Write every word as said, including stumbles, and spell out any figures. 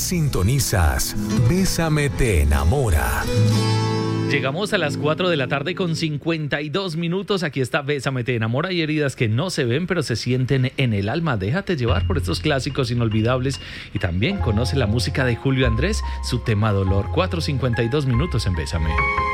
Sintonizas Bésame te enamora. Llegamos a las cuatro de la tarde con cincuenta y dos minutos. Aquí está Bésame te enamora. Hay heridas que no se ven pero se sienten en el alma. Déjate llevar por estos clásicos inolvidables y también conoce la música de Julio Andrés, su tema Dolor. cuatro cincuenta y dos minutos en Bésame.